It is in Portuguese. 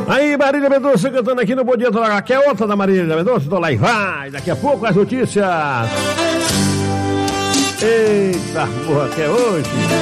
Aí, Marília Mendonça cantando aqui no Bom Dia, que é outra da Marília Mendonça, tô lá e vai, daqui a pouco as notícias. Eita, porra, que é hoje.